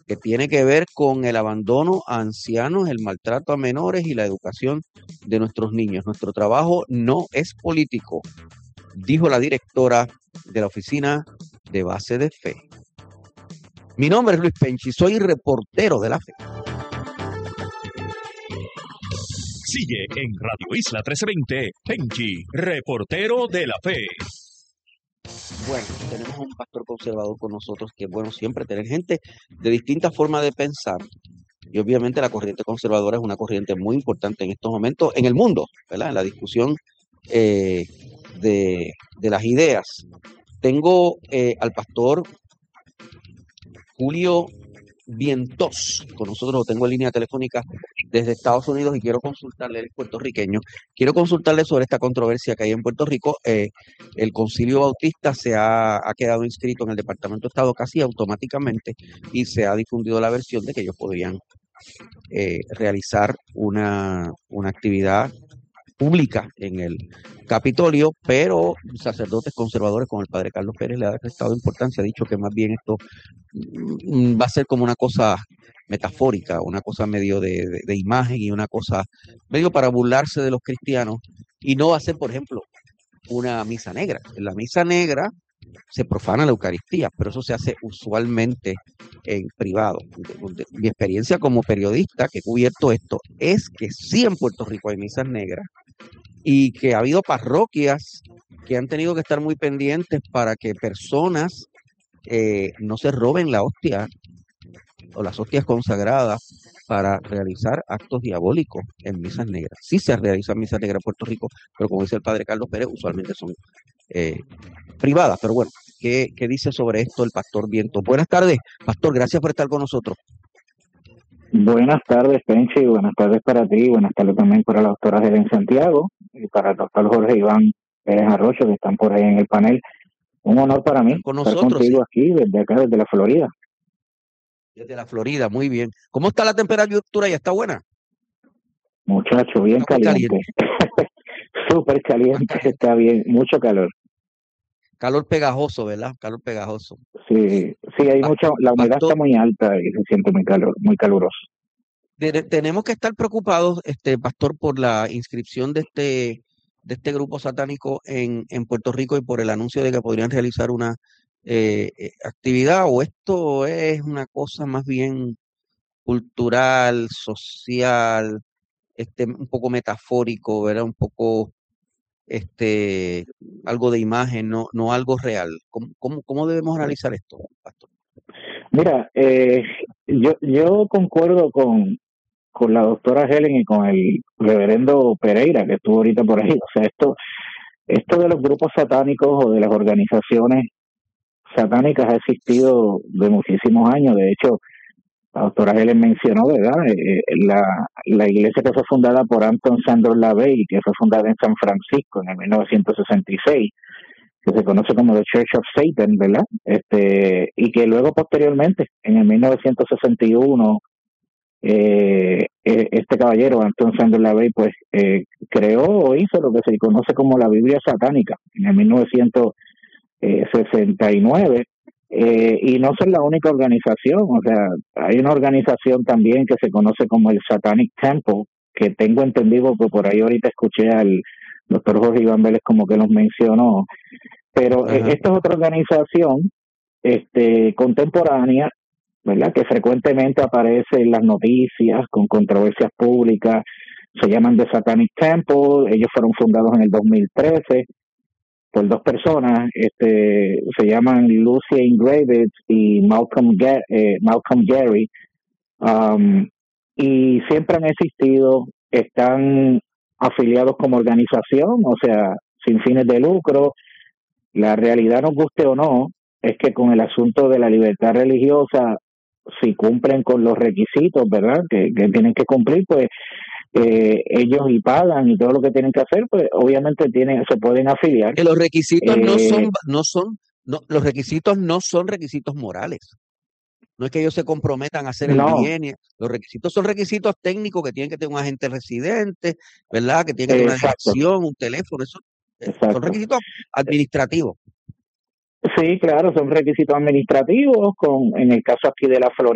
que tiene que ver con el abandono a ancianos, el maltrato a menores y la educación de nuestros niños. Nuestro trabajo no es político, dijo la directora de la Oficina de Base de Fe. Mi nombre es Luis Penchi, soy reportero de la Fe. Sigue en Radio Isla 1320, Penchi, reportero de la Fe. Bueno, tenemos un pastor conservador con nosotros, que es bueno siempre tener gente de distintas formas de pensar. Y obviamente la corriente conservadora es una corriente muy importante en estos momentos en el mundo, ¿verdad? En la discusión de las ideas. Tengo al pastor Julio Vientos con nosotros, lo tengo en línea telefónica desde Estados Unidos y quiero consultarle, él es puertorriqueño, quiero consultarle sobre esta controversia que hay en Puerto Rico. El Concilio Bautista ha quedado inscrito en el Departamento de Estado casi automáticamente y se ha difundido la versión de que ellos podrían realizar una actividad pública en el Capitolio, pero sacerdotes conservadores como el padre Carlos Pérez le ha restado importancia, ha dicho que más bien esto va a ser como una cosa metafórica, una cosa medio de imagen y una cosa medio para burlarse de los cristianos, y no va a ser, por ejemplo, una misa negra. En la misa negra se profana la Eucaristía, pero eso se hace usualmente en privado. Mi experiencia como periodista que he cubierto esto es que sí, en Puerto Rico hay misas negras y que ha habido parroquias que han tenido que estar muy pendientes para que personas no se roben la hostia o las hostias consagradas para realizar actos diabólicos en misas negras. Sí se realizan misas negras en Puerto Rico, pero como dice el padre Carlos Pérez, usualmente son privadas. Pero bueno, ¿qué dice sobre esto el pastor Viento? Buenas tardes, pastor, gracias por estar con nosotros. Buenas tardes, Penchi, buenas tardes para ti, buenas tardes también para la doctora Helen Santiago y para el doctor Jorge Iván Pérez Arroyo, que están por ahí en el panel. Un honor para mí estar contigo aquí, desde acá, desde la Florida. Desde la Florida, muy bien. ¿Cómo está la temperatura? ¿Ya está buena? Muchacho, bien caliente. Súper caliente, está bien, mucho calor. Calor pegajoso, ¿verdad? Calor pegajoso. Sí, hay mucha, la humedad está muy alta y se siente muy caluroso. Tenemos que estar preocupados, pastor, por la inscripción de este grupo satánico en Puerto Rico y por el anuncio de que podrían realizar una actividad, o esto es una cosa más bien cultural, social, un poco metafórico, ¿verdad? Un poco algo de imagen, no algo real. ¿Cómo debemos analizar esto, pastor? Mira, yo concuerdo con la doctora Helen y con el reverendo Pereira, que estuvo ahorita por ahí. O sea, esto de los grupos satánicos o de las organizaciones satánicas ha existido de muchísimos años. De hecho, la doctora Helen mencionó, ¿verdad? La iglesia que fue fundada por Anton Sandor LaVey, que fue fundada en San Francisco en el 1966, que se conoce como The Church of Satan, ¿verdad? Y que luego posteriormente, en el 1961, este caballero, Anton Sandor LaVey, pues creó o hizo lo que se conoce como la Biblia satánica en el 1969. Y no son la única organización, o sea, hay una organización también que se conoce como el Satanic Temple, que tengo entendido que por ahí ahorita escuché al doctor Jorge Iván Vélez como que los mencionó, pero esta es otra organización contemporánea, ¿verdad?, que frecuentemente aparece en las noticias con controversias públicas. Se llaman The Satanic Temple. Ellos fueron fundados en el 2013 por dos personas, se llaman Lucien Gravitz y Malcolm Gary, y siempre han existido, están afiliados como organización, o sea, sin fines de lucro. La realidad, nos guste o no, es que con el asunto de la libertad religiosa, si cumplen con los requisitos, ¿verdad?, que tienen que cumplir, pues ellos y pagan y todo lo que tienen que hacer, pues obviamente se pueden afiliar. Que los requisitos los requisitos no son requisitos morales. No es que ellos se comprometan a hacer el bien. Los requisitos son requisitos técnicos, que tienen que tener un agente residente, ¿verdad?, que tienen que tener una dirección, un teléfono. Eso son requisitos administrativos. Sí, claro, son requisitos administrativos. En el caso aquí de la Florida,